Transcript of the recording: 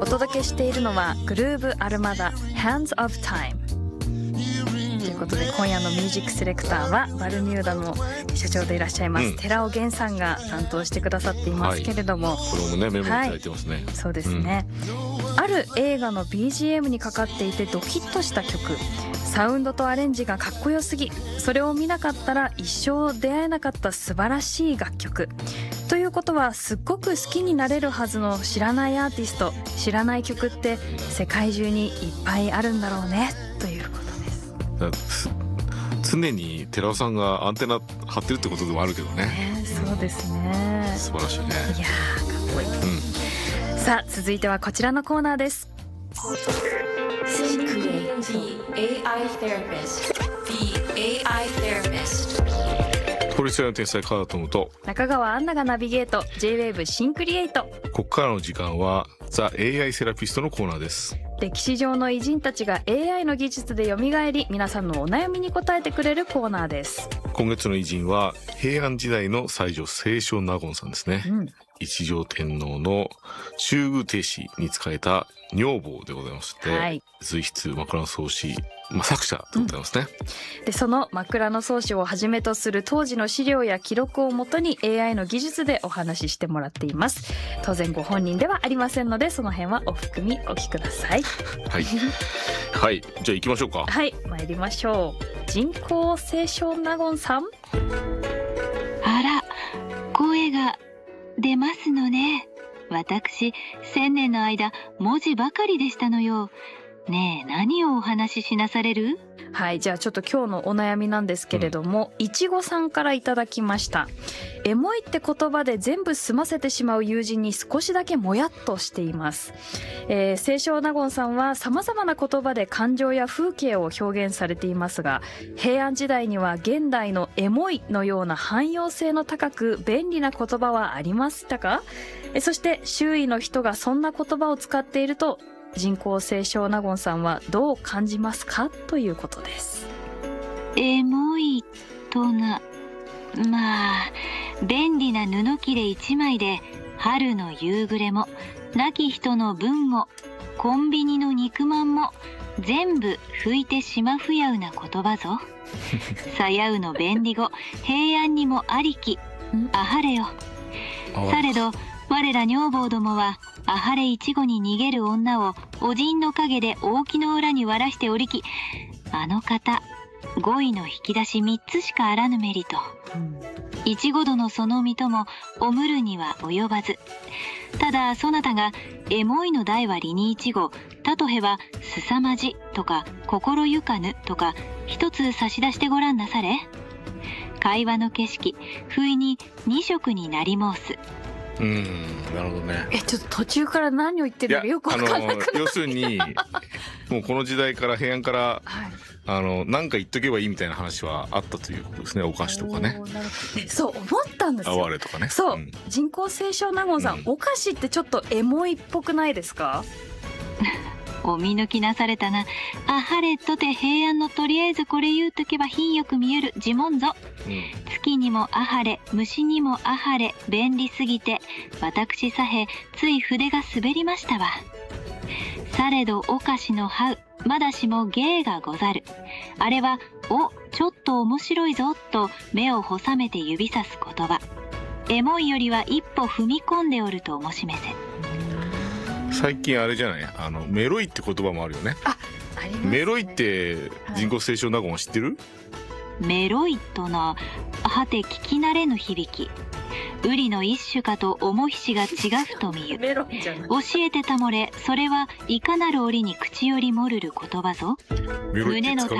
お届けしているのはグルーブアルマダ Hands of Timeということで、今夜のミュージックセレクターはバルミューダの社長でいらっしゃいます、寺尾源さんが担当してくださっていますけれども、 これもねメモいただいてますね。 そうですね、ある映画の BGM にかかっていてドキッとした曲、サウンドとアレンジがかっこよすぎ、それを見なかったら一生出会えなかった素晴らしい楽曲ということは、すっごく好きになれるはずの知らないアーティスト、知らない曲って世界中にいっぱいあるんだろうねということです。 常に寺尾さんがアンテナ張ってるってことでもあるけどね。 そうですね、 素晴らしいね。 いやーかっこいい、さあ続いてはこちらのコーナーです。 法律の天才カートムと中川アンナがナビゲート J-Wave シンクリエイト。 ここからの時間はザ・ AI セラピストのコーナーです。 歴史上の偉人たちが AI の技術で蘇り、皆さんのお悩みに答えてくれるコーナーです。 今月の偉人は平安時代の才女清少納言さんですね、一条天皇の中宮廷士に仕えた女房でございまして、随筆枕草子、作者でございますね、 でその枕草子をはじめとする当時の資料や記録をもとに AI の技術でお話ししてもらっています。当然ご本人ではありませんので、その辺はお含みお聞きください。 はいはい、じゃあ行きましょうか。 はい、参りましょう。人工清少納言さん。 あら、声が出ますのね。私、1000年の間文字ばかりでしたのよ。ねえ、何をお話ししなされる？ はい、じゃあちょっと今日のお悩みなんですけれども、いちごさんからいただきました。エモいって言葉で全部済ませてしまう友人に少しだけもやっとしています。清少納言さんは様々な言葉で感情や風景を表現されていますが、平安時代には現代のエモいのような汎用性の高く便利な言葉はありましたか？そして周囲の人がそんな言葉を使っていると、人工清少納言さんはどう感じますかということです。 エモいとな、便利な布切れ一枚で春の夕暮れも亡き人の分もコンビニの肉まんも全部拭いてしまふやうな言葉ぞ。さやうの便利語、平安にもありき、あはれよ。されど我ら女房どもはあはれいちごに逃げる女をおじんの陰で大木の裏に割らしておりき、あの方語彙の引き出し3つしかあらぬメリと、いちご殿その身ともおむるには及ばず。ただそなたがエモいの題は理にいちご、たとへはすさまじとか心ゆかぬとか一つ差し出してごらんなされ。会話の景色不意に2色になり申す。 なるほどね。 ちょっと途中から何を言ってるのかよく分からなくなって要するにもうこの時代から平安から、何か言っとけばいいみたいな話はあったということですね。お菓子とかね。 そう思ったんですよ。 哀れとかね。 そう、人工清少納言さん、お菓子ってちょっとエモいっぽくないですか？ お見抜きなされたな。あはれとて平安のとりあえずこれ言うとけば品よく見える呪文ぞ。月にもあはれ、虫にもあはれ、便利すぎて私さへつい筆が滑りましたわ。されどお菓子のハウ、まだしも芸がござる。あれはお、ちょっと面白いぞと目を細めて指さす言葉。エモいよりは一歩踏み込んでおると申しめせ。 最近あれじゃない、メロイって言葉もあるよね。 ありますね。 メロイって人工清少納言は知ってる？ メロイとな、はて聞き慣れぬ響き。ウリの一種かと思ひしが違うと見ゆ。 メロンじゃない。 教えてたもれ、それはいかなる折に口よりもるる言葉ぞ。 メロイって使う？